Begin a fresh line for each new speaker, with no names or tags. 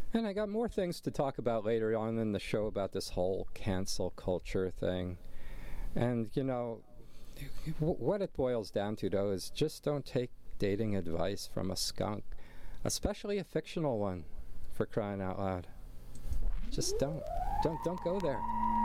And I got more things to talk about later on in the show about this whole cancel culture thing. And, you know, what it boils down to, though, is just don't take dating advice from a skunk, especially a fictional one, for crying out loud. Just don't go there.